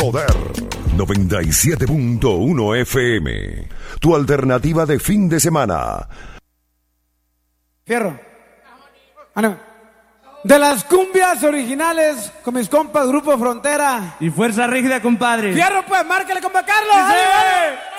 poder. 97.1 FM. Tu alternativa de fin de semana. Fierro. De las cumbias originales con mis compas Grupo Frontera y Fuerza Rígida, compadre. Fierro, pues, márcale, compa Carlos. ¡Sí!